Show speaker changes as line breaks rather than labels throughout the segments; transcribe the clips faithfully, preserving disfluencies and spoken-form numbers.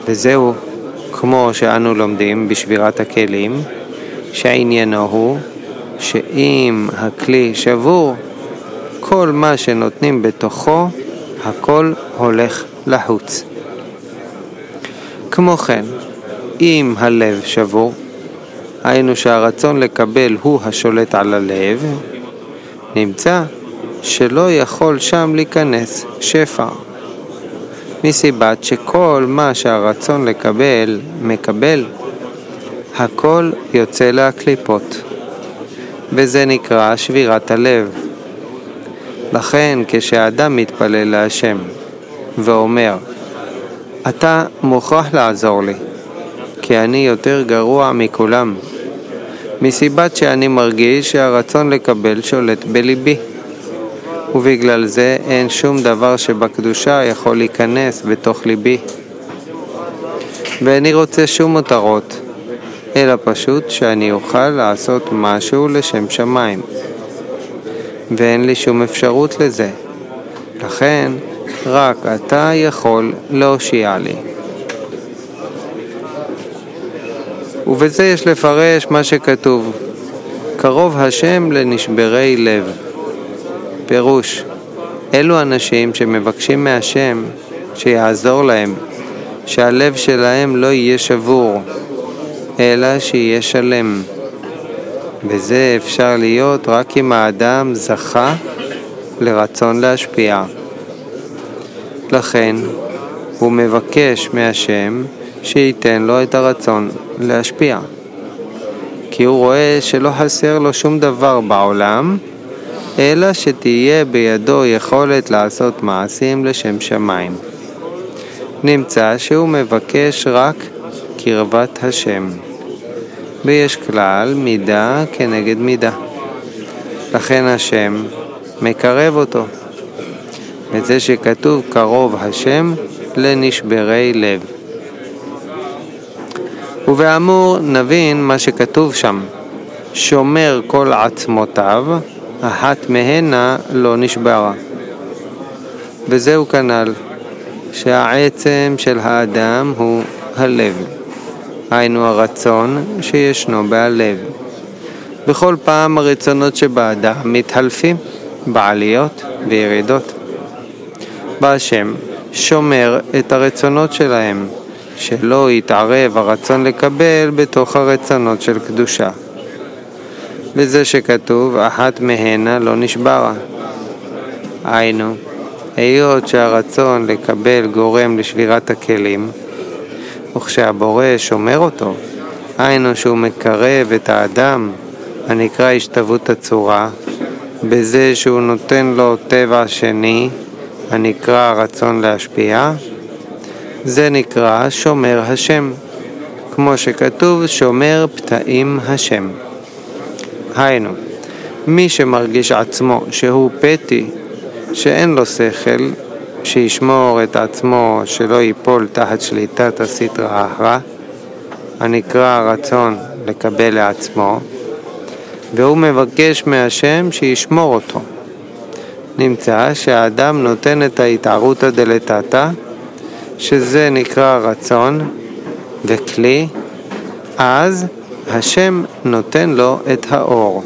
וזהו כמו שאנו לומדים בשבירת הכלים, שעניינו הוא שאם הכלי שבור, כל מה שנותנים בתוכו, הכל הולך לחוץ. כמו כן, אם הלב שבור, היינו שהרצון לקבל הוא השולט על הלב, נמצא שלא יכול שם להיכנס שפע. מסיבת שכל מה שהרצון לקבל מקבל, הכל יוצא להקליפות, וזה נקרא שבירת הלב. לכן כשאדם מתפלל להשם ואומר, אתה מוכרח לעזור לי, כי אני יותר גרוע מכולם, מסיבת שאני מרגיש שהרצון לקבל שולט בליבי, ובגלל זה אין שום דבר שבקדושה יכול להיכנס בתוך ליבי. ואני רוצה שום מותרות, אלא פשוט שאני אוכל לעשות משהו לשם שמיים. ואין לי שום אפשרות לזה. לכן רק אתה יכול להושיע לי. ובזה יש לפרש מה שכתוב, קרוב השם לנשברי לב. פירוש, אלו אנשים שמבקשים מהשם שיעזור להם, שהלב שלהם לא יהיה שבור, אלא שיהיה שלם. וזה אפשר להיות רק אם האדם זכה לרצון להשפיע. לכן הוא מבקש מהשם שייתן לו את הרצון להשפיע, כי הוא רואה שלא חסר לו שום דבר בעולם, אלא שתהיה בידו יכולת לעשות מעשים לשם שמיים. נמצא שהוא מבקש רק קרבת השם, ויש כלל מידה כנגד מידה. לכן השם מקרב אותו, וזה שכתוב קרוב השם לנשברי לב. ובאמור נבין מה שכתוב שם, שומר כל עצמותיו, אחת מהנה לא נשברה. וזהו כנ"ל, שהעצם של האדם הוא הלב, היינו הרצון שישנו בהלב. בכל פעם הרצונות שבאדם מתחלפים בעליות וירידות. והשם שומר את הרצונות שלהם, שלא יתערב הרצון לקבל בתוך הרצונות של קדושה. וזה שכתוב אחת מהנה לא נשברה. היינו, היות שהרצון לקבל גורם לשבירת הכלים, וכשהבורא שומר אותו, היינו שהוא מקרב את האדם, הנקרא השתוות הצורה, בזה שהוא נותן לו טבע שני, הנקרא רצון להשפיע, זה נקרא שומר השם, כמו שכתוב שומר פתאים השם. היינו, מי שמרגיש עצמו שהוא פתי, שאין לו שכל, שישמור את עצמו שלא ייפול תחת שליטת הסטרא אחרא, הנקרא רצון לקבל לעצמו, והוא מבקש מהשם שישמור אותו. נמצא שהאדם נותן את ההתערותא דלתתא, שזה נקרא רצון וכלי, אז השם נותן לו את האור.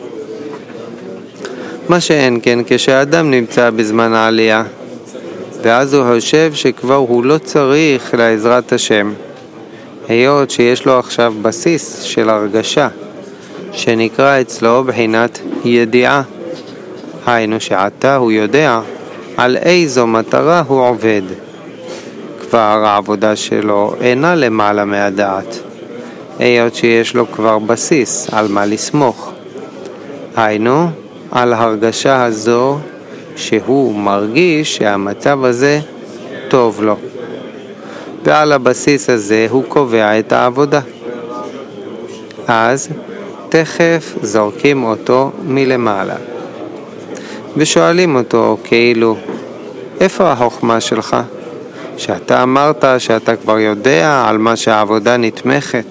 מה שאין כן כשהאדם נמצא בזמן העלייה, ואז הוא חושב שכבר הוא לא צריך לעזרת השם, היות שיש לו עכשיו בסיס של הרגשה, שנקרא אצלו בחינת ידיעה. היינו שעתה הוא יודע על איזו מטרה הוא עובד. כבר העבודה שלו אינה למעלה מהדעת, היות שיש לו כבר בסיס על מה לסמוך. היינו, על הרגשה הזו שהוא מרגיש שהמצב הזה טוב לו. ועל הבסיס הזה הוא קובע את העבודה. אז תכף זורקים אותו מלמעלה. ושואלים אותו כאילו, איפה החוכמה שלך? שאתה אמרת שאתה כבר יודע על מה שהעבודה נתמכת.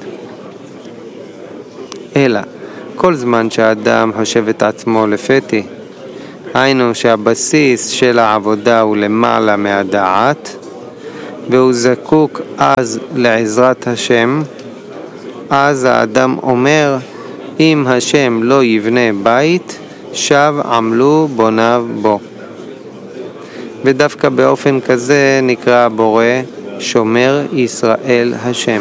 אלא, כל זמן שהאדם חושב את עצמו לפתי, היינו שהבסיס של העבודה הוא למעלה מהדעת, והוא זקוק אז לעזרת השם, אז האדם אומר, אם השם לא יבנה בית, שב עמלו בוניו בו. ודווקא באופן כזה נקרא הבורא שומר ישראל השם.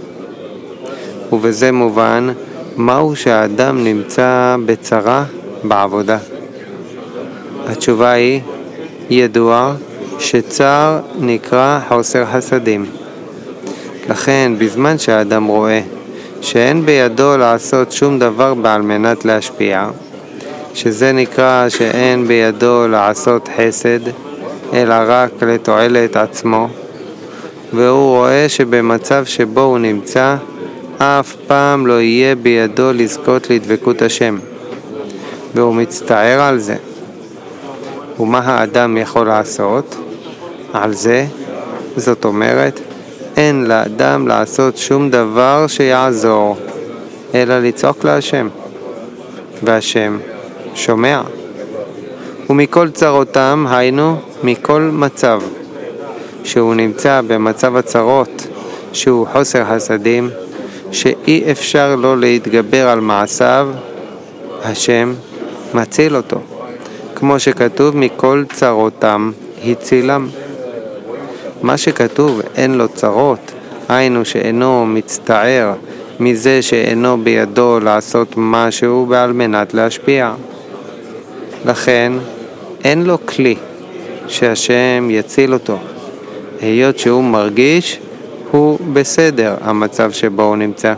ובזה מובן מהו שהאדם נמצא בצרה בעבודה. התשובה היא ידוע שצר נקרא חוסר חסדים. לכן בזמן שהאדם רואה שאין בידו לעשות שום דבר בעל מנת להשפיע, שזה נקרא שאין בידו לעשות חסד, אלא רק לתועלת עצמו, והוא רואה שבמצב שבו הוא נמצא, אף פעם לא יהיה בידו לזכות לדבקות השם, והוא מצטער על זה. ומה האדם יכול לעשות על זה? זאת אומרת, אין לאדם לעשות שום דבר שיעזור, אלא לצעוק להשם, והשם שומע. ומכל צרותם, היינו מכל מצב שהוא נמצא במצב הצרות, שהוא חוסר חסדים, שאי אפשר לו להתגבר על מעשיו, השם מציל אותו. כמו שכתוב, מכל צרותם הצילם. מה שכתוב אין לו צרות, היינו שאינו מצטער מזה שאינו בידו לעשות משהו בעל מנת להשפיע. לכן אין לו כלי שהשם יציל אותו, היות שהוא מרגיש הוא בסדר המצב שבו הוא נמצא.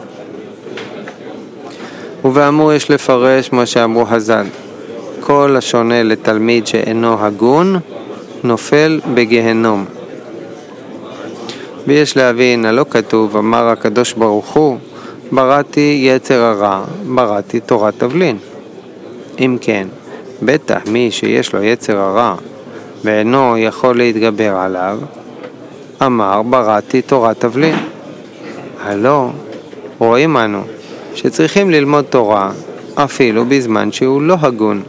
ובאמור יש לפרש מה שאמרו חז"ל, כל השונה לתלמיד שאינו הגון נופל בגהנום. ויש להבין, הלא כתוב, אמר הקדוש ברוך הוא, בראתי יצר הרע, בראתי תורת תבלין. אם כן, בטח מי שיש לו יצר הרע ואינו יכול להתגבר עליו, אמר בראתי תורת תבלין. הלא רואים אנו שצריכים ללמוד תורה אפילו בזמן שהוא לא הגון.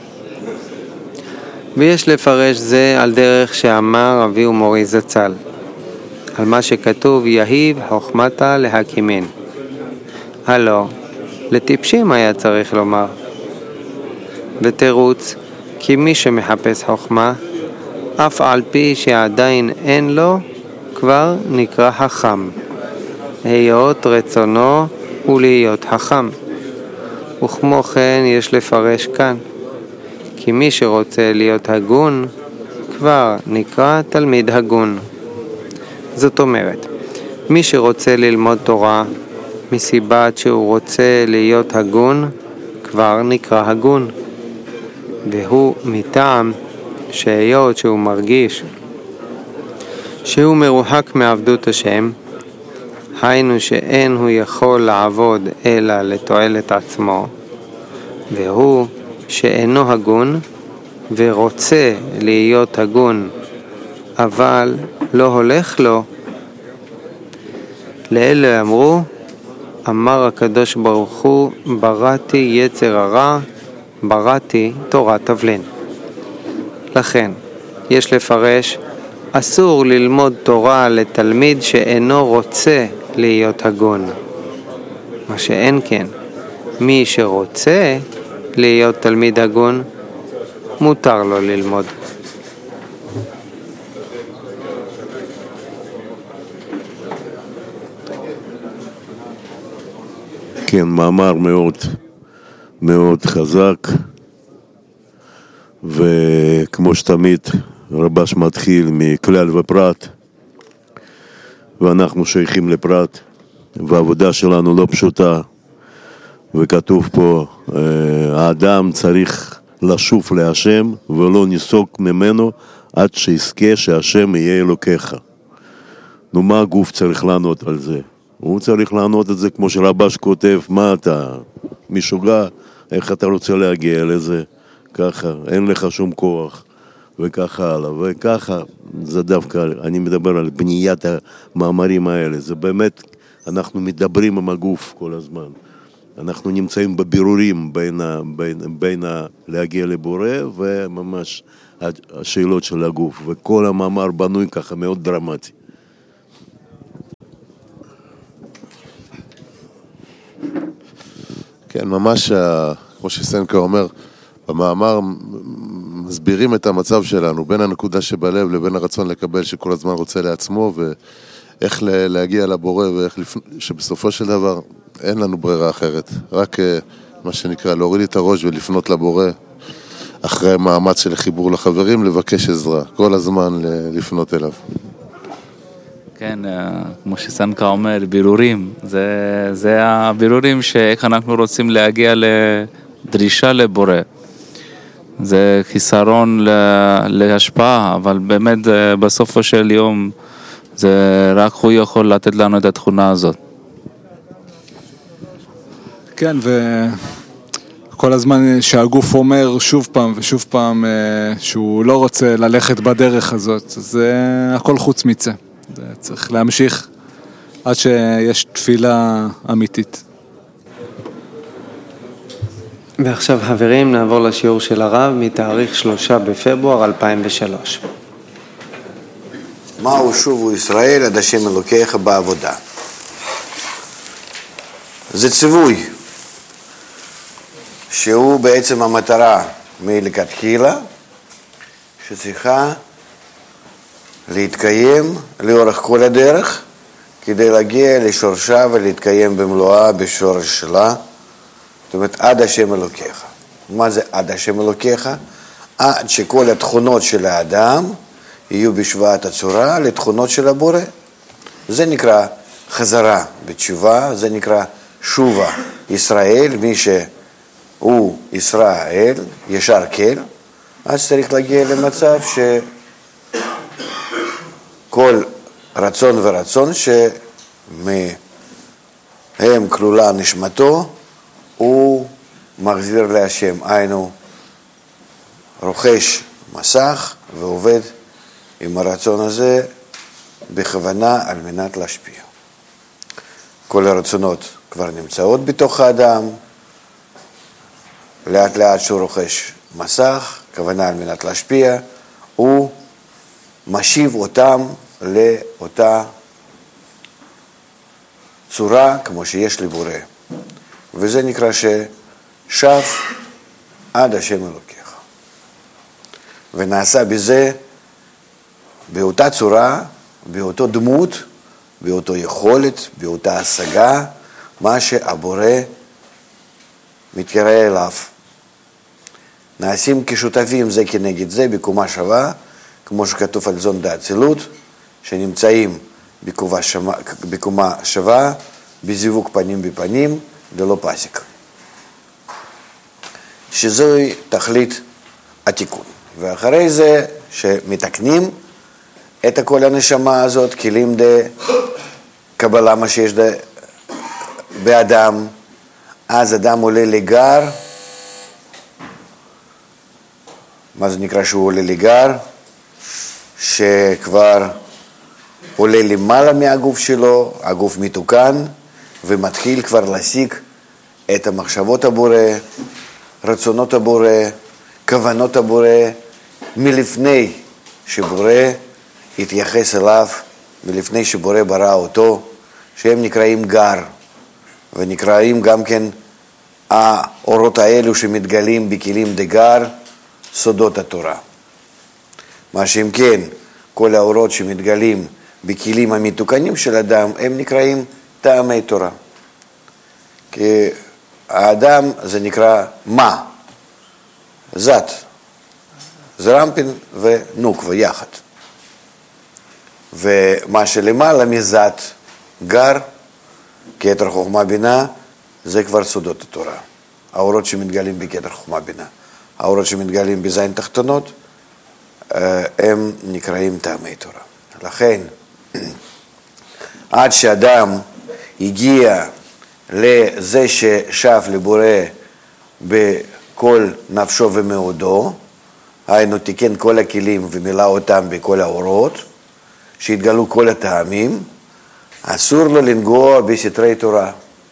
ויש לפרש זה על דרך שאמר אבי ומורי זצ"ל, על מה שכתוב יהיב חוכמתה להקימין. הלא לטיפשים היה צריך לומר. ותירוץ, כי מי שמחפש חוכמה, אף על פי שעדיין אין לו, כבר נקרא חכם. היות רצונו ולהיות חכם. וכמו כן יש לפרש כאן, כי מי שרוצה להיות הגון, כבר נקרא תלמיד הגון. זאת אומרת, מי שרוצה ללמוד תורה, מסיבת שהוא רוצה להיות הגון, כבר נקרא הגון. והוא מטעם שהיות שהוא מרגיש שהוא מרוחק מעבדות השם, היינו שאין הוא יכול לעבוד אלא לתועלת עצמו, והוא שאינו הגון ורוצה להיות הגון אבל לא הולך לו, לאלה אמרו, אמר הקדוש ברוך הוא, בראתי יצר הרע, בראתי תורת תבלין. לכן יש לפרש, אסור ללמוד תורה לתלמיד שאינו רוצה להיות הגון. מה שאין כן, מי שרוצה להיות תלמיד הגון, מותר לו ללמוד.
כן, מאמר מאוד מאוד חזק, וכמו שתמיד רבש מתחיל מכלל ופרט, ואנחנו שייכים לפרט, והעבודה שלנו לא פשוטה, וכתוב פה, האדם צריך לשוב להשם ולא ניסוק ממנו עד שיזכה שהשם יהיה אלוקיך. נו, מה הגוף צריך לענות על זה? הוא צריך לענות את זה כמו שרבש כותב, מה אתה משוגע, איך אתה רוצה להגיע לזה, ככה, אין לך שום כוח, וככה הלאה, וככה, זה דווקא, אני מדבר על בניית המאמרים האלה, זה באמת, אנחנו מדברים עם הגוף כל הזמן, אנחנו נמצאים בבירורים בין, בין, בין להגיע לבורא, וממש השאלות של הגוף, וכל המאמר בנוי ככה מאוד דרמטי.
כן, ממש, כמו שסנקה אומר, במאמר מסבירים את המצב שלנו, בין הנקודה שבלב לבין הרצון לקבל שכל הזמן רוצה לעצמו, ואיך להגיע לבורא, ואיך לפ... שבסופו של דבר אין לנו ברירה אחרת. רק מה שנקרא, להוריד את הראש ולפנות לבורא, אחרי מאמץ של חיבור לחברים, לבקש עזרה, כל הזמן לפנות אליו.
כן, כמו שסנקה אומר, בירורים, זה, זה הבירורים שאיך אנחנו רוצים להגיע לדרישה לבורא. זה חיסרון להשפעה, אבל באמת בסופו של יום, זה רק הוא יכול לתת לנו את התכונה הזאת.
כן, וכל הזמן שהגוף אומר שוב פעם ושוב פעם שהוא לא רוצה ללכת בדרך הזאת, זה הכל חוץ מצה. צריך להמשיך עד שיש תפילה אמיתית.
ועכשיו חברים, נעבור לשיעור של הרב מתאריך שלושה בפברואר אלפיים ושלוש.
מהו שובו ישראל עד השם אלוקיך בעבודה? זה ציווי שהוא בעצם המטרה מלכתחילה שצריכה להתקיים לאורך כל הדרך כדי להגיע לשורשה ולהתקיים במלואה בשורש שלה. זאת אומרת, עד השם אלוקיך. מה זה עד השם אלוקיך? עד שכל התכונות של האדם יהיו בשוואת הצורה לתכונות של הבורא. זה נקרא חזרה בתשובה, זה נקרא שובה ישראל, מי שהוא ישראל, ישר כל, אז צריך להגיע למצב ש... כל רצון ורצון שמהם כלולה נשמתו הוא מחזיר להשם, היינו רוכש מסך ועובד עם הרצון הזה בכוונה על מנת להשפיע. כל הרצונות כבר נמצאות בתוך האדם, לאט לאט שהוא רוכש מסך, כוונה על מנת להשפיע, הוא משיב אותם לאותה צורה כמו שיש לבורא. וזה נקרא ששב עד השם אלוקיך. ונעשה בזה, באותה צורה, באותו דמות, באותו יכולת, באותה השגה, מה שהבורא מתקרא אליו. נעשים כשותפים זה כנגד זה בקומה שווה, כמו שכתוב על זון דאצילות, שנמצאים בקומה, שמה, בקומה שווה, בזיווג פנים בפנים, ללא פסיק. שזוהי תכלית התיקון. ואחרי זה שמתקנים את כל הנשמה הזאת, כלים דה קבלה מה שיש דה באדם, אז אדם עולה לגר. מה זה נקרא שהוא עולה לגר? שכבר עולה למעלה מהגוף שלו, הגוף מתוקן, ומתחיל כבר להשיג את המחשבות הבורא, רצונות הבורא, כוונות הבורא, מלפני שבורא התייחס אליו, מלפני שבורא ברא אותו, שהם נקראים גר, ונקראים גם כן האורות האלו שמתגלים בכלים דגר, סודות התורה. מה שאם כן, כל האורות שמתגלים בכלים המתוקנים של אדם, הם נקראים טעמי תורה. כי האדם זה נקרא מה? זת, זרמפין ונוקווה יחד. ומה שלמעלה מזת, גר, כתר חוכמה בינה, זה כבר סודות התורה. האורות שמתגלים בכתר חוכמה בינה. האורות שמתגלים בזין תחתונות, הם נקראים טעמי תורה. לכן, עד שאדם הגיע לזה ששב לבורא בכל נפשו ומאודו, היינו תיקן כל הכלים ומילא אותם בכל האורות, שהתגלו כל הטעמים, אסור לו לנגוע בסתרי תורה.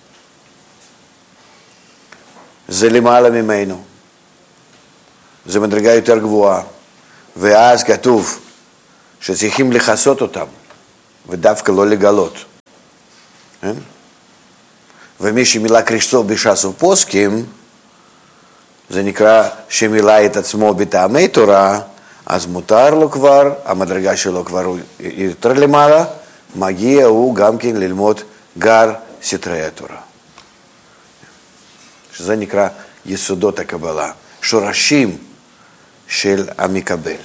זה למעלה ממנו. זה מדרגה יותר גבוהה. ואז כתוב שצריכים לחסות אותם, ודווקא לא לגלות. כן? ומי שמילא קריסטו בש"ס ופוסקים, זה נקרא שמילא את עצמו בטעמי תורה, אז מותר לו כבר, המדרגה שלו כבר יותר למעלה, מגיע הוא גם כן ללמוד גר סתרי התורה. שזה נקרא יסודות הקבלה, שורשים של המקבל.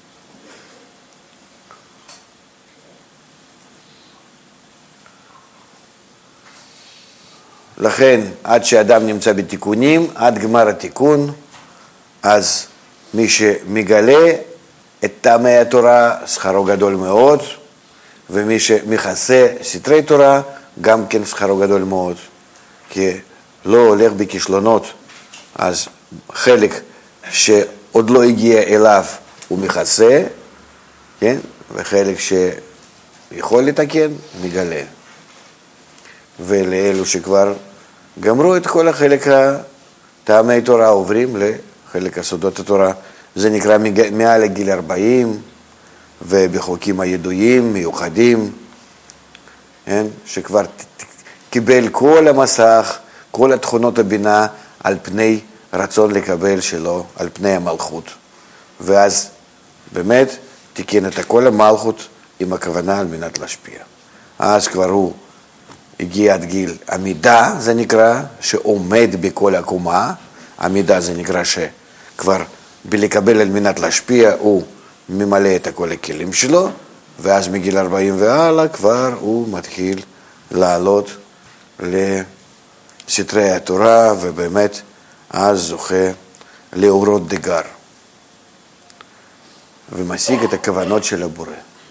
לכן, עד שאדם נמצא בתיקונים, עד גמר התיקון, אז מי שמגלה את טעמי התורה, שכרו גדול מאוד, ומי שמכסה סתרי תורה, גם כן שכרו גדול מאוד. כי לא הולך בכישלונות, אז חלק שעוד לא הגיע אליו הוא מכסה, כן? וחלק שיכול לתקן, מגלה. ולאלו שכבר גמרו את כל החלק הטעמי תורה, עוברים לחלק הסודות התורה. זה נקרא מעל לגיל ארבעים, ובחוקים הידועים, מיוחדים, כן? שכבר קיבל כל המסך, כל התכונות הבינה על פני רצון לקבל שלו, על פני המלכות. ואז באמת תיקן את כל המלכות עם הכוונה על מנת להשפיע. אז כבר הוא הגיע עד גיל עמידה, זה נקרא, שעומד בכל הקומה. עמידה זה נקרא שכבר בלקבל על מנת להשפיע הוא ממלא את כל הכלים שלו, ואז מגיל ארבעים והלאה כבר הוא מתחיל לעלות לסתרי התורה, ובאמת אז זוכה לאורות דגר, ומשיג את הכוונות של הבורא.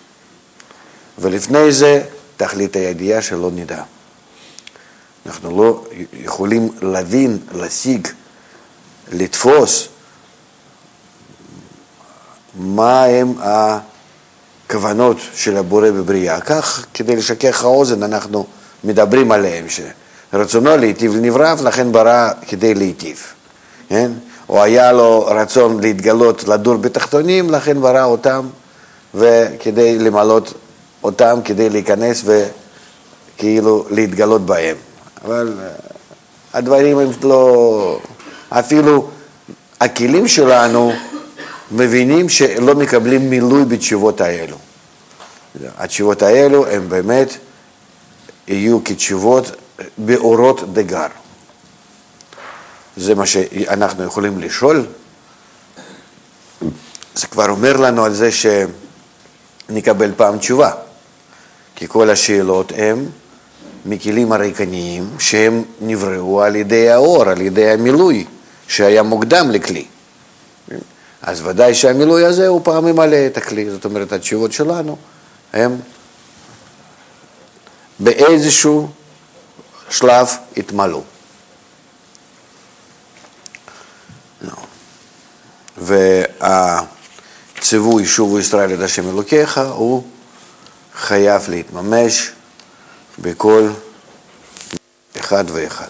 ולפני זה תכלית הידיעה שלא נדע. אנחנו לא יכולים להבין, להשיג, לתפוס מה הם הכוונות של הבורא בבריאה. כך, כדי לשכך האוזן, אנחנו מדברים עליהם, שרצונו להיטיב לנבריו, לכן ברא כדי להיטיב. כן? או היה לו רצון להתגלות לדור בתחתונים, לכן ברא אותם, וכדי למלות אותם, כדי להיכנס וכאילו להתגלות בהם. אבל הדברים הם לא... אפילו הכלים שלנו מבינים שלא מקבלים מילוי בתשובות האלו. התשובות האלו הם באמת יהיו כתשובות באורות דגר. זה מה שאנחנו יכולים לשאול. זה כבר אומר לנו על זה שנקבל פעם תשובה. כי כל השאלות הם מכלים הריקניים שהם נבראו על ידי האור, על ידי המילוי שהיה מוקדם לכלי. אז ודאי שהמילוי הזה הוא פעם ממלא את הכלי. זאת אומרת, התשובות שלנו הם באיזשהו שלב התמלאו. והציווי שובו ישראל את השם אלוקיך הוא חייב להתממש בכל אחד ואחד.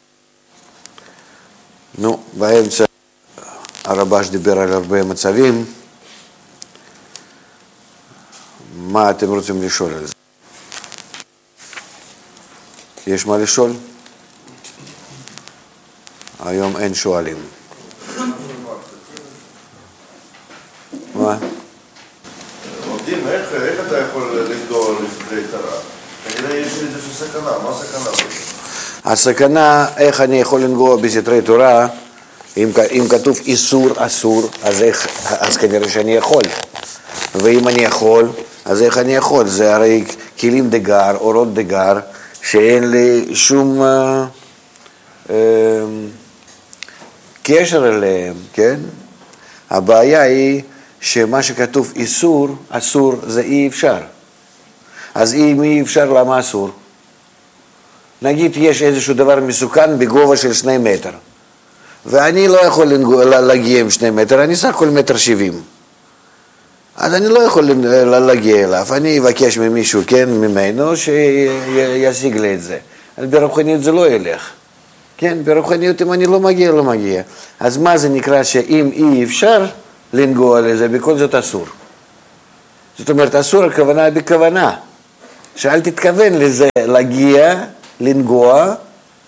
נו, באמצע הרבש דיבר על הרבה מצבים. מה אתם רוצים לשאול על זה? יש מה לשאול? היום אין שואלים. מה?
עובדים, איך אתה יכול לגדול לסתרי תורה? כנראה יש איזושהי סכנה, מה הסכנה?
הסכנה, איך אני יכול לנגוע בסתרי תורה, אם, אם כתוב איסור אסור, אז, איך, אז כנראה שאני יכול. ואם אני יכול, אז איך אני יכול? זה הרי כלים דגר, אורות דגר, שאין לי שום אה, אה, קשר אליהם, כן? הבעיה היא שמה שכתוב איסור, אסור, זה אי אפשר. אז אם אי אפשר, למה אסור? נגיד יש איזשהו דבר מסוכן בגובה של שני מטר, ואני לא יכול להגיע עם שני מטר, אני סך הכל מטר שבעים. אז אני לא יכול להגיע אליו, אני אבקש ממישהו, כן, ממנו, שישיג לי את זה. אז ברוחניות זה לא ילך. כן, ברוחניות אם אני לא מגיע, לא מגיע. אז מה זה נקרא שאם אי אפשר לנגוע לזה, בכל זאת אסור. זאת אומרת, אסור הכוונה בכוונה. שאל תתכוון לזה, להגיע, לנגוע,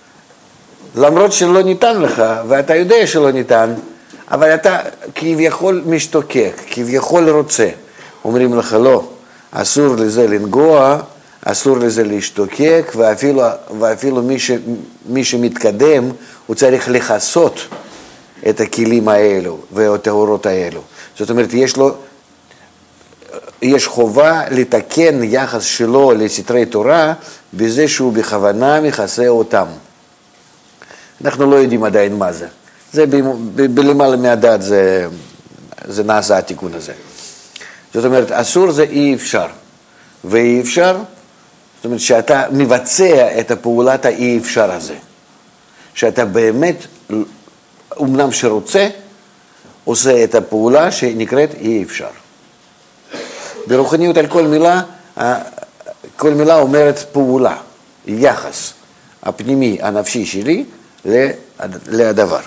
למרות שלא ניתן לך, ואתה יודע שלא ניתן, אבל אתה כביכול משתוקק, כביכול רוצה. אומרים לך לא, אסור לזה לנגוע, אסור לזה להשתוקק, ואפילו, ואפילו מי, ש, מי שמתקדם, הוא צריך לחסות את הכלים האלו ואת האורות האלו. זאת אומרת, יש לו, יש חובה לתקן יחס שלו לסתרי תורה, בזה שהוא בכוונה מכסה אותם. אנחנו לא יודעים עדיין מה זה. זה בלמעלה מהדעת זה, זה נעשה התיקון הזה. זאת אומרת, אסור זה אי אפשר. ואי אפשר, זאת אומרת שאתה מבצע את הפעולת האי אפשר הזה. שאתה באמת, אומנם שרוצה, עושה את הפעולה שנקראת אי אפשר. ברוחניות על כל מילה, כל מילה אומרת פעולה, יחס הפנימי, הנפשי שלי, לדבר.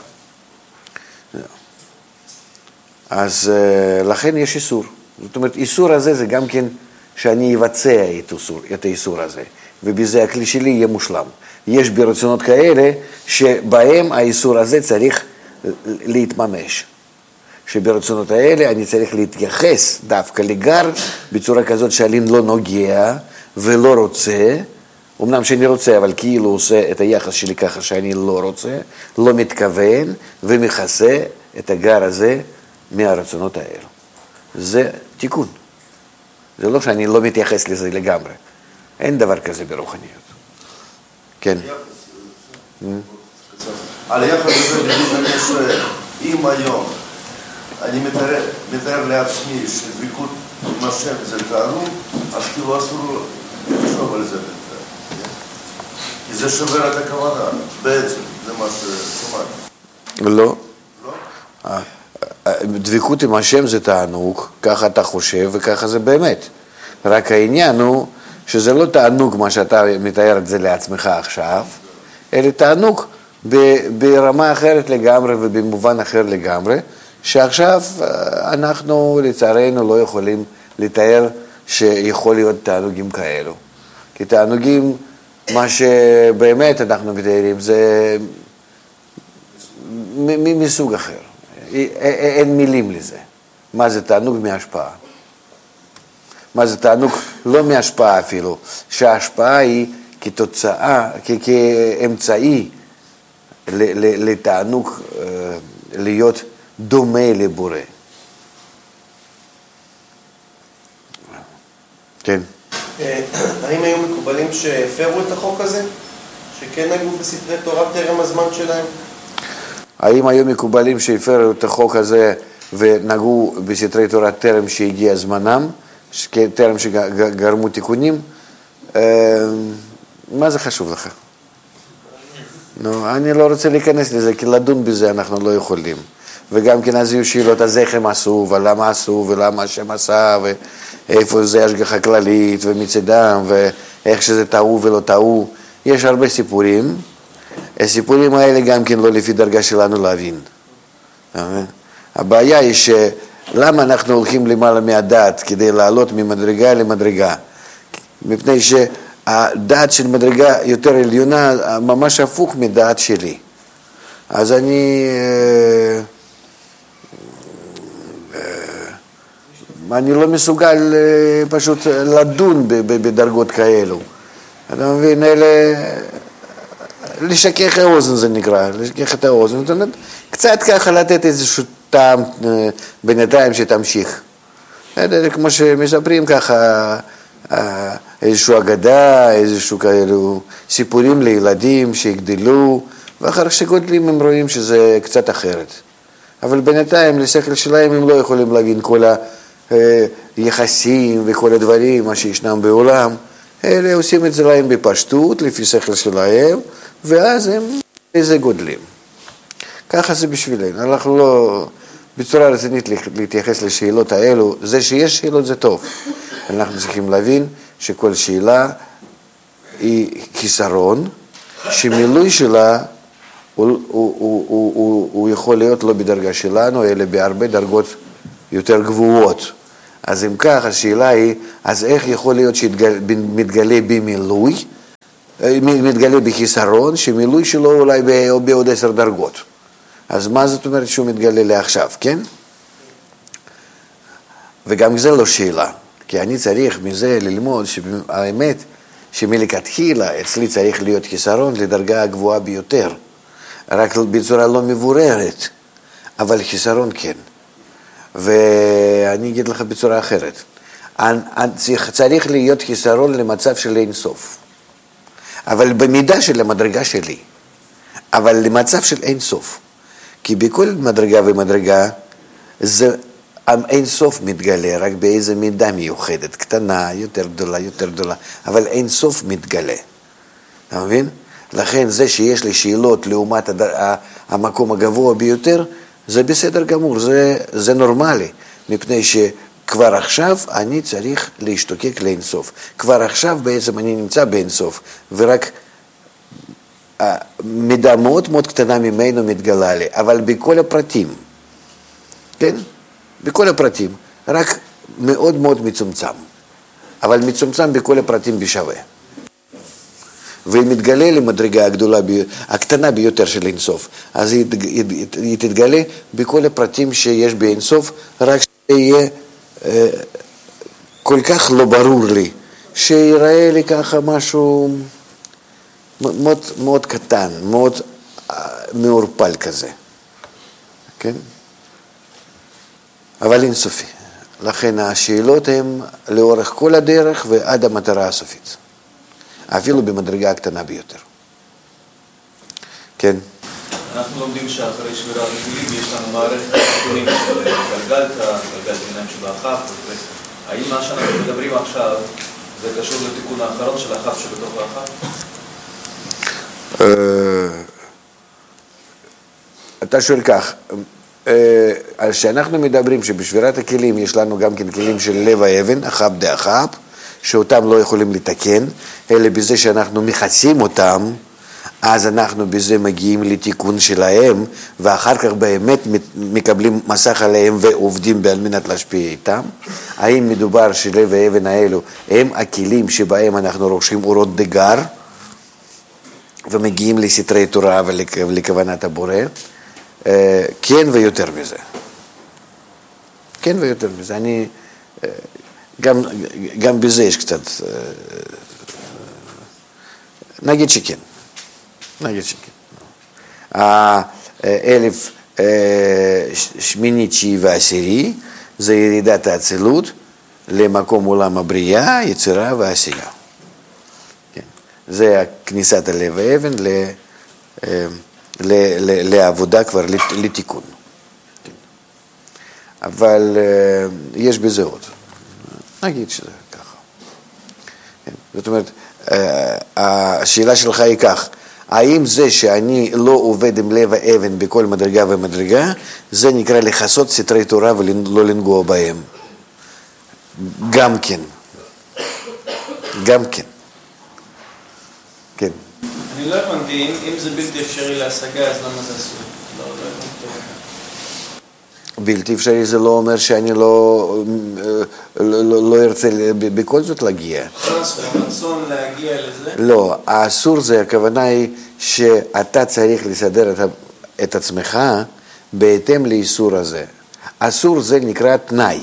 אז לכן יש איסור. זאת אומרת, איסור הזה זה גם כן שאני אבצע את, איסור, את האיסור הזה, ובזה הכלי שלי יהיה מושלם. יש ברצונות כאלה שבהם האיסור הזה צריך להתממש. שברצונות האלה אני צריך להתייחס דווקא לגר בצורה כזאת שאני לא נוגע ולא רוצה, אמנם שאני רוצה, אבל כאילו עושה את היחס שלי ככה שאני לא רוצה, לא מתכוון ומכסה את הגר הזה מהרצונות האלו. זה תיקון. זה לא שאני לא מתייחס לזה לגמרי. אין דבר כזה ברוחניות. כן.
על יחס הזה אני שואל, אם היום אני מתאר, מתאר לעצמי שדבקות עם השם זה תענוג, אז כאילו אסור לחשוב על זה. כי זה שובר את הכוונה, בעצם, זה מה ששומעת.
לא. לא? דבקות עם השם זה תענוג, ככה אתה חושב וככה זה באמת. רק העניין הוא שזה לא תענוג מה שאתה מתאר את זה לעצמך עכשיו, אלא תענוג ברמה אחרת לגמרי ובמובן אחר לגמרי, שעכשיו אנחנו לצערנו לא יכולים לתאר שיכול להיות תענוגים כאלו. כי תענוגים, מה שבאמת אנחנו מתארים זה מסוג אחר. אין מילים לזה. מה זה תענוג מהשפעה? מה זה תענוג לא מהשפעה אפילו, שההשפעה היא כתוצאה, כאמצעי לתענוג להיות דומה לבורא. כן.
האם היו מקובלים שהפרו את החוק הזה? שכן היו בספרי תורה טרם הזמן שלהם?
האם היו מקובלים שהפרו את החוק הזה ונגעו בסתרי תורה טרם שהגיע זמנם, טרם שגרמו תיקונים? מה זה חשוב לך? נו, אני לא רוצה להיכנס לזה, כי לדון בזה אנחנו לא יכולים. וגם כן אז יהיו שאלות, אז איך הם עשו, ולמה עשו, ולמה השם עשה, ואיפה זה השגחה כללית, ומצדם, ואיך שזה טעו ולא טעו. יש הרבה סיפורים. הסיפורים האלה גם כן לא לפי דרגה שלנו להבין. הבעיה היא שלמה אנחנו הולכים למעלה מהדעת כדי לעלות ממדרגה למדרגה? מפני שהדעת של מדרגה יותר עליונה ממש הפוך מדעת שלי. אז אני אני לא מסוגל פשוט לדון בדרגות כאלו. אתה מבין, אלה לשכך האוזן זה נקרא, לשכך את האוזן, זאת אומרת, קצת ככה לתת איזשהו טעם בינתיים שתמשיך. כמו שמספרים ככה, איזשהו אגדה, איזשהו כאלו סיפורים לילדים שיגדלו, ואחר שגודלים הם רואים שזה קצת אחרת. אבל בינתיים לשכל שלהם הם לא יכולים להבין כל היחסים וכל הדברים מה שישנם בעולם, אלה עושים את זה להם בפשטות, לפי שכל שלהם, ואז הם איזה גודלים. ככה זה בשבילנו. אנחנו לא, בצורה רצינית להתייחס לשאלות האלו, זה שיש שאלות זה טוב. אנחנו צריכים להבין שכל שאלה היא חיסרון, שמילוי שלה הוא, הוא, הוא, הוא, הוא, הוא יכול להיות לא בדרגה שלנו, אלא בהרבה דרגות יותר גבוהות. אז אם כך, השאלה היא, אז איך יכול להיות שמתגלה במילוי מתגלה בחיסרון, שמילוי שלו אולי בעוד עשר דרגות. אז מה זאת אומרת שהוא מתגלה לעכשיו, כן? וגם זה לא שאלה, כי אני צריך מזה ללמוד שהאמת שמלכתחילה אצלי צריך להיות חיסרון לדרגה הגבוהה ביותר, רק בצורה לא מבוררת, אבל חיסרון כן. ואני אגיד לך בצורה אחרת, צריך להיות חיסרון למצב של אין סוף, אבל במידה של המדרגה שלי, אבל למצב של אין סוף, כי בכל מדרגה ומדרגה זה אין סוף מתגלה, רק באיזה מידה מיוחדת, קטנה, יותר גדולה, יותר גדולה, אבל אין סוף מתגלה. אתה מבין? לכן זה שיש לי שאלות לעומת המקום הגבוה ביותר, זה בסדר גמור, זה, זה נורמלי, מפני שכבר עכשיו אני צריך להשתוקק לאין סוף. כבר עכשיו בעצם אני נמצא באין סוף, ורק מידה מאוד מאוד קטנה ממנו מתגלה לי, אבל בכל הפרטים, כן? בכל הפרטים, רק מאוד מאוד מצומצם, אבל מצומצם בכל הפרטים בשווה. ומתגלה למדרגה הגדולה, הקטנה ביותר של אינסוף, אז היא, היא, היא תתגלה בכל הפרטים שיש באינסוף, רק שיהיה אה, כל כך לא ברור לי, שיראה לי ככה משהו מאוד, מאוד קטן, מאוד אה, מעורפל כזה, כן? אבל אינסופי. לכן השאלות הן לאורך כל הדרך ועד המטרה הסופית. אפילו במדרגה הקטנה ביותר. כן?
אנחנו לומדים שאחרי שבירת הכלים יש לנו מערכת תיקונים של גלגלתא, גלגלת עיניים שבאחף. האם מה שאנחנו מדברים עכשיו זה קשור לתיקון האחרון של האחף שבתוך האחף?
אתה שואל כך, על שאנחנו מדברים שבשבירת הכלים יש לנו גם כן כלים של לב האבן, אחף דאחף, שאותם לא יכולים לתקן, אלא בזה שאנחנו מכסים אותם, אז אנחנו בזה מגיעים לתיקון שלהם, ואחר כך באמת מקבלים מסך עליהם ועובדים על מנת להשפיע איתם. האם מדובר שלב האבן האלו הם הכלים שבהם אנחנו רוכשים אורות דגר, ומגיעים לסתרי תורה ולכוונת הבורא? כן ויותר מזה. כן ויותר מזה. אני... גם, גם בזה יש קצת, נגיד שכן, נגיד שכן. האלף שמיני, תשיעי ועשירי, זה ירידת האצילות למקום עולם הבריאה, יצירה ועשייה. כן. זה כניסת הלב האבן ל, ל, ל, לעבודה כבר, לתיקון. כן. אבל יש בזה עוד. נגיד שזה ככה. זאת אומרת, השאלה שלך היא כך, האם זה שאני לא עובד עם לב האבן בכל מדרגה ומדרגה, זה נקרא לחסות סתרי תורה ולא לנגוע בהם? גם כן. גם כן. כן.
אני לא הבנתי, אם זה בלתי אפשרי להשגה, אז למה זה אסור? לא, לא הבנתי.
בלתי אפשרי זה לא אומר שאני לא, לא, לא, לא ארצה בכל זאת להגיע.
רצון להגיע לזה?
לא, האסור זה, הכוונה היא שאתה צריך לסדר את, את עצמך בהתאם לאיסור הזה. אסור זה נקרא תנאי.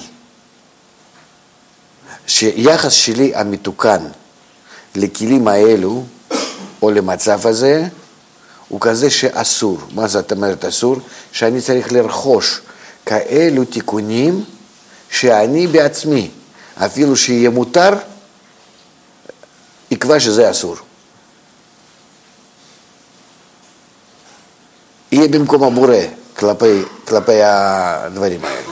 שיחס שלי המתוקן לכלים האלו, או למצב הזה, הוא כזה שאסור. מה זאת אומרת אסור? שאני צריך לרכוש כאלו תיקונים שאני בעצמי, אפילו שיהיה מותר, יקבע שזה אסור. יהיה במקום הבורא כלפי, כלפי הדברים האלה.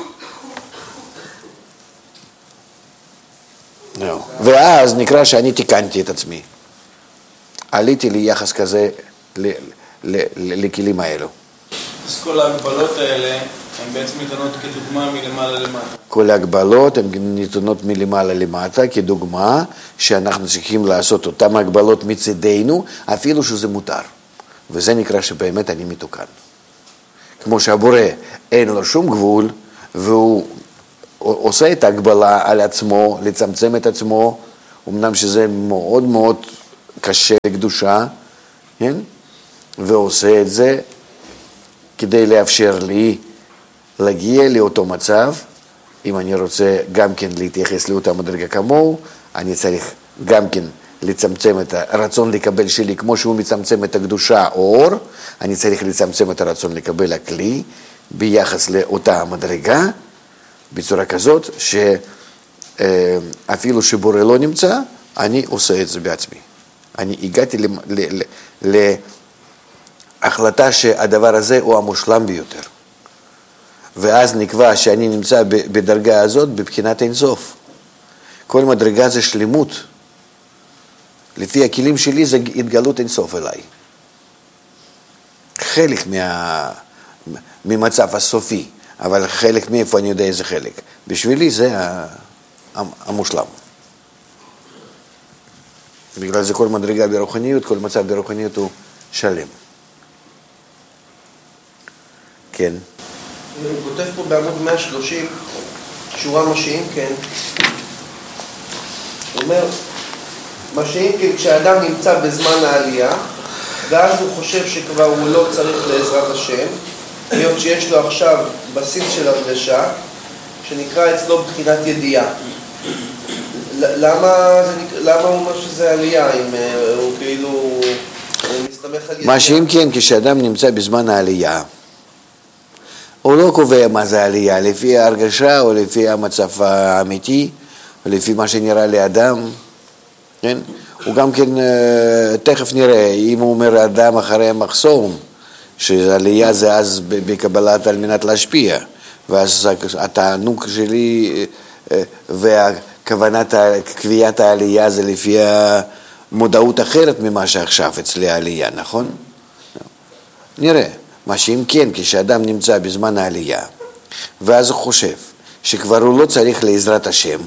No. ואז נקרא שאני תיקנתי את עצמי. עליתי לי יחס כזה לכלים האלו.
אז כל ההגבלות האלה הן בעצם ניתנות כדוגמה מלמעלה למטה.
כל ההגבלות הן ניתנות מלמעלה למטה כדוגמה שאנחנו צריכים לעשות אותן הגבלות מצדנו אפילו שזה מותר. וזה נקרא שבאמת אני מתוקן. כמו שהבורא אין לו שום גבול והוא עושה את ההגבלה על עצמו, לצמצם את עצמו, אמנם שזה מאוד מאוד קשה לקדושה, כן? ועושה את זה כדי לאפשר לי להגיע לאותו מצב. אם אני רוצה גם כן להתייחס לאותה מדרגה כמוהו, אני צריך גם כן לצמצם את הרצון לקבל שלי, כמו שהוא מצמצם את הקדושה או אור, אני צריך לצמצם את הרצון לקבל הכלי ביחס לאותה מדרגה, בצורה כזאת שאפילו שבורא לא נמצא, אני עושה את זה בעצמי. אני הגעתי להחלטה שהדבר הזה הוא המושלם ביותר. ואז נקבע שאני נמצא בדרגה הזאת בבחינת אין סוף. כל מדרגה זה שלמות. לפי הכלים שלי זה התגלות אין סוף אליי. חלק מה... ממצב הסופי, אבל חלק מאיפה אני יודע איזה חלק. בשבילי זה המושלם. בגלל זה כל מדרגה ברוחניות, כל מצב ברוחניות הוא שלם. כן.
הוא כותב פה בעמוד מאה ושלושים, שורה משיעים כן. הוא אומר, משיעים כן כשאדם נמצא בזמן העלייה, ואז הוא חושב שכבר הוא לא צריך לעזרת השם, היות שיש לו עכשיו בסיס של הרגשה, שנקרא אצלו בחינת ידיעה. למה, למה הוא אומר שזה עלייה, אם הוא כאילו מסתמך על ידיעה?
משיעים כן כשאדם נמצא בזמן העלייה, הוא לא קובע מה זה עלייה, לפי ההרגשה או לפי המצב האמיתי, או לפי מה שנראה לאדם, כן? הוא גם כן, תכף נראה, אם הוא אומר אדם אחרי המחסום, שעלייה זה אז בקבלת על מנת להשפיע, ואז התענוג שלי והכוונת, קביעת העלייה זה לפי המודעות אחרת ממה שעכשיו אצלי העלייה, נכון? נראה. מה שאם כן, כשאדם נמצא בזמן העלייה, ואז הוא חושב שכבר הוא לא צריך לעזרת השם,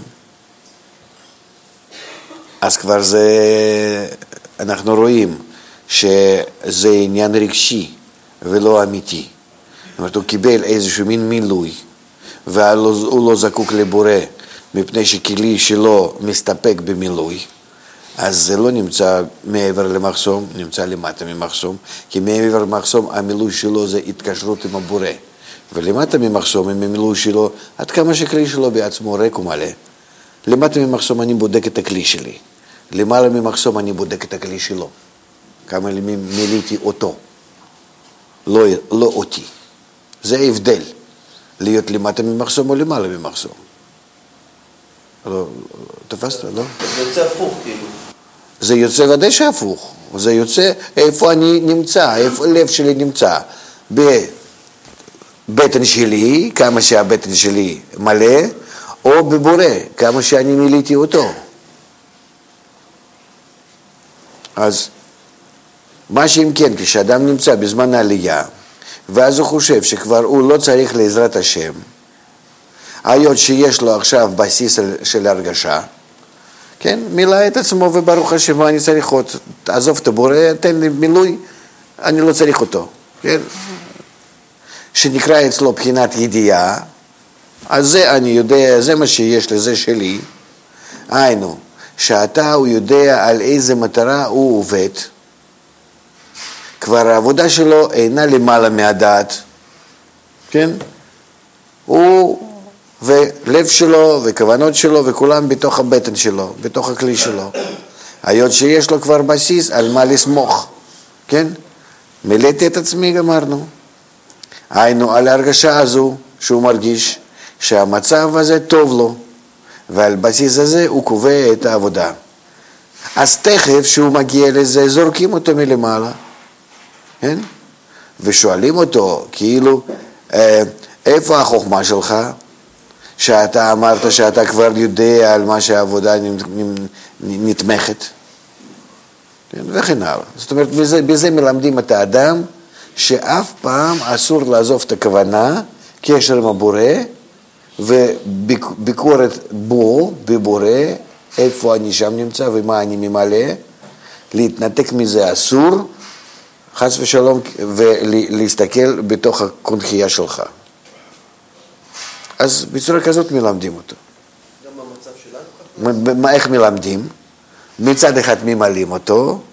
אז כבר זה, אנחנו רואים שזה עניין רגשי ולא אמיתי. זאת אומרת, הוא קיבל איזשהו מין מילוי, והוא לא זקוק לבורא, מפני שכלי שלו מסתפק במילוי, אז זה לא נמצא מעבר למחסום, נמצא למטה ממחסום, כי מעבר למחסום המילוי שלו זה התקשרות עם הבורא. ולמטה ממחסום, עם המילוי שלו, עד כמה שכלי שלו בעצמו ריק ומלא. למטה ממחסום אני בודק את הכלי שלי. למעלה ממחסום אני בודק את הכלי שלו. כמה מילאתי אותו. לא, לא אותי. זה ההבדל. להיות למטה ממחסום או למעלה ממחסום. לא, תפסת, לא?
זה יוצא הפוך, כאילו.
זה יוצא ודאי שהפוך. זה יוצא איפה אני נמצא, איפה הלב שלי נמצא. בבטן שלי, כמה שהבטן שלי מלא, או בבורא, כמה שאני מילאתי אותו. אז מה שאם כן, כשאדם נמצא בזמן העלייה, ואז הוא חושב שכבר הוא לא צריך לעזרת השם, היות שיש לו עכשיו בסיס של הרגשה, כן, מילא את עצמו וברוך השם, מה אני צריך עוד, תעזוב את הבורא, תן לי מילוי, אני לא צריך אותו, כן, שנקרא אצלו בחינת ידיעה, אז זה אני יודע, זה מה שיש לזה שלי, היינו, שאתה הוא יודע על איזה מטרה הוא עובד, כבר העבודה שלו אינה למעלה מהדעת, כן, הוא ולב שלו וכוונות שלו וכולם בתוך הבטן שלו, בתוך הכלי שלו. היות שיש לו כבר בסיס על מה לסמוך, כן? מילאתי את עצמי, גמרנו. היינו על ההרגשה הזו שהוא מרגיש שהמצב הזה טוב לו, ועל בסיס הזה הוא קובע את העבודה. אז תכף שהוא מגיע לזה, זורקים אותו מלמעלה, כן? ושואלים אותו, כאילו, איפה החוכמה שלך? שאתה אמרת שאתה כבר יודע על מה שהעבודה נתמכת, כן? וכן הלאה. זאת אומרת, בזה, בזה מלמדים את האדם שאף פעם אסור לעזוב את הכוונה, קשר עם הבורא, וביקורת בו, בבורא, איפה אני שם נמצא ומה אני ממלא, להתנתק מזה אסור, חס ושלום, ולהסתכל בתוך הקונחייה שלך. אז בצורה כזאת מלמדים אותו.
גם במצב שלנו?
איך מלמדים? מצד אחד ממלאים אותו,